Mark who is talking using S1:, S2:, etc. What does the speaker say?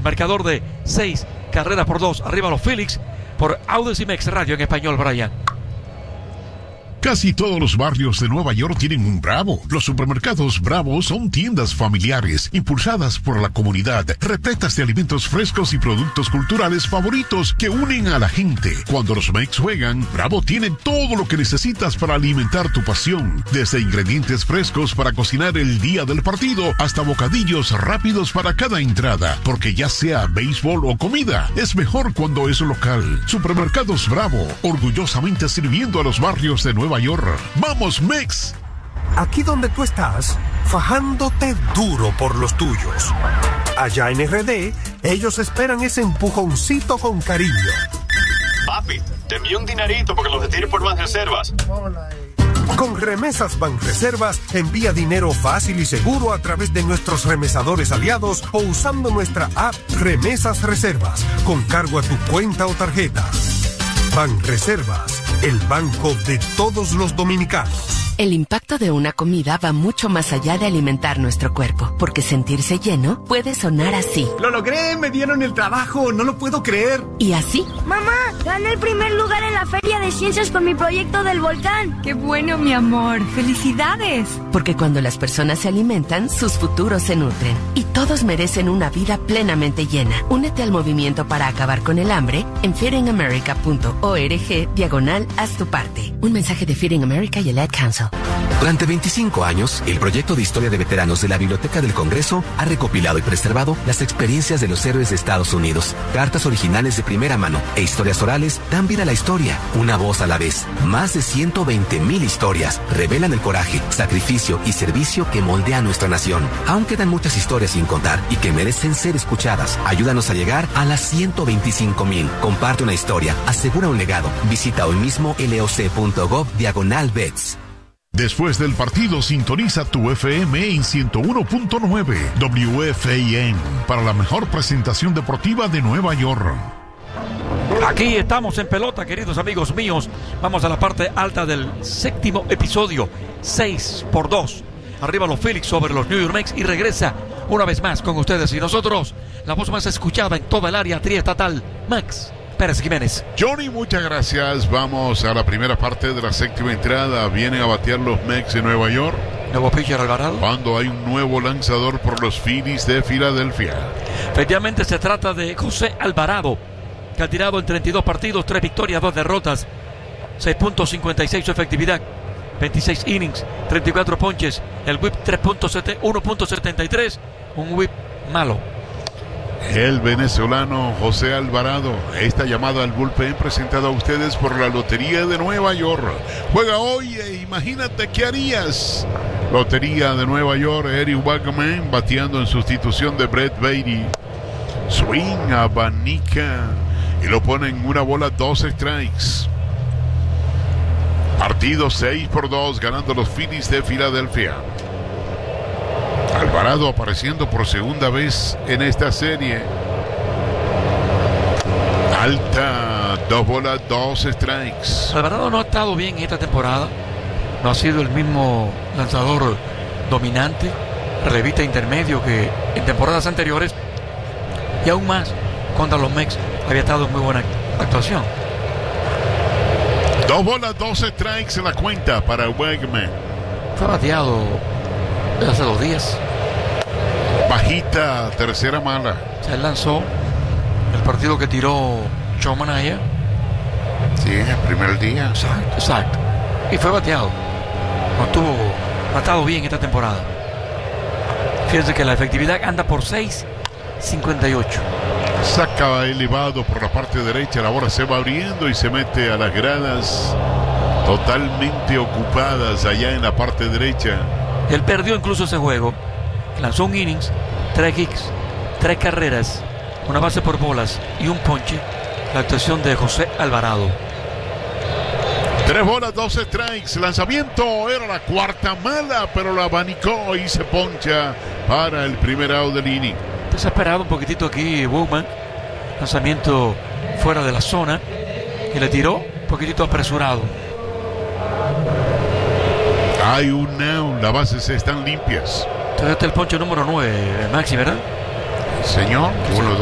S1: Marcador de 6 carreras por 2. Arriba los Phillies por Audacy Mex Radio en español, Brian.
S2: Casi todos los barrios de Nueva York tienen un Bravo. Los supermercados Bravo son tiendas familiares, impulsadas por la comunidad, repletas de alimentos frescos y productos culturales favoritos que unen a la gente. Cuando los Mex juegan, Bravo tiene todo lo que necesitas para alimentar tu pasión. Desde ingredientes frescos para cocinar el día del partido, hasta bocadillos rápidos para cada entrada. Porque ya sea béisbol o comida, es mejor cuando es local. Supermercados Bravo, orgullosamente sirviendo a los barrios de Nueva York. ¡Vamos, Mex!
S3: Aquí donde tú estás, fajándote duro por los tuyos. Allá en RD, ellos esperan ese empujoncito con cariño.
S4: Papi, te envío un dinerito porque los retires por Banreservas.
S3: Con Remesas Banreservas, envía dinero fácil y seguro a través de nuestros remesadores aliados o usando nuestra app Remesas Reservas, con cargo a tu cuenta o tarjeta. Banreservas, el banco de todos los dominicanos.
S5: El impacto de una comida va mucho más allá de alimentar nuestro cuerpo, porque sentirse lleno puede sonar así.
S6: ¡Lo logré! ¡Me dieron el trabajo! ¡No lo puedo creer!
S5: ¿Y así?
S7: ¡Mamá! ¡Gané el primer lugar en la Feria de Ciencias con mi proyecto del volcán!
S8: ¡Qué bueno, mi amor! ¡Felicidades!
S5: Porque cuando las personas se alimentan, sus futuros se nutren. Y todos merecen una vida plenamente llena. Únete al movimiento para acabar con el hambre en feedingamerica.org/haz tu parte. Un mensaje de Feeding America y el Ad Council.
S9: Durante 25 años, el proyecto de historia de veteranos de la Biblioteca del Congreso ha recopilado y preservado las experiencias de los héroes de Estados Unidos. Cartas originales de primera mano e historias orales dan vida a la historia, una voz a la vez. Más de 120,000 historias revelan el coraje, sacrificio y servicio que moldea nuestra nación. Aún quedan muchas historias sin contar y que merecen ser escuchadas. Ayúdanos a llegar a las 125,000. Comparte una historia, asegura un legado. Visita hoy mismo loc.gov/vets.
S2: Después del partido, sintoniza tu FM en 101.9 WFAN para la mejor presentación deportiva de Nueva York.
S1: Aquí estamos en pelota, queridos amigos míos. Vamos a la parte alta del séptimo episodio. 6-2. Arriba los Phillies sobre los New York Mets y regresa una vez más con ustedes y nosotros. La voz más escuchada en toda el área triestatal, Max Pérez Jiménez.
S2: Johnny, muchas gracias. Vamos a la primera parte de la séptima entrada. Vienen a batear los Mets de Nueva York.
S1: Nuevo pitcher Alvarado.
S2: Cuando hay un nuevo lanzador por los Phillies de Filadelfia.
S1: Efectivamente se trata de José Alvarado, que ha tirado en 32 partidos, 3 victorias, 2 derrotas, 6.56 su efectividad, 26 innings, 34 ponches, el whip 1.73, un whip malo.
S2: El venezolano José Alvarado. Esta llamada al bullpen presentada a ustedes por la Lotería de Nueva York. Juega hoy e imagínate qué harías. Lotería de Nueva York, Eric Wagman bateando en sustitución de Brett Beatty. Swing, abanica y lo pone en una bola, 2 strikes. Partido 6-2 ganando los Phillies de Filadelfia. Alvarado apareciendo por segunda vez en esta serie. Alta, 2 bolas, 2 strikes.
S1: Alvarado no ha estado bien en esta temporada. No ha sido el mismo lanzador dominante, relevista intermedio que en temporadas anteriores. Y aún más, contra los Mets había estado en muy buena actuación.
S2: 2 bolas, 2 strikes en la cuenta para Wegman.
S1: Fue bateado hace 2 días.
S2: Bajita, tercera mala.
S1: Se lanzó el partido que tiró Joe Manaya.
S2: Sí, el primer día.
S1: Exacto. Y fue bateado. No ha estado bien esta temporada. Fíjense que la efectividad anda por 6.58.
S2: Saca elevado por la parte derecha, la bola se va abriendo y se mete a las gradas totalmente ocupadas allá en la parte derecha.
S1: Él perdió incluso ese juego. Lanzó un innings, 3 hits, 3 carreras, una base por bolas y un ponche. La actuación de José Alvarado.
S2: 3 bolas, 2 strikes. Lanzamiento, era la cuarta mala, pero la abanicó y se poncha para el primer out del inning.
S1: Desesperado un poquitito aquí Bowman. Lanzamiento fuera de la zona y le tiró un poquitito apresurado.
S2: Hay un out, las bases están limpias.
S1: Entonces este es el ponche número 9, Maxi, ¿verdad?
S2: Señor,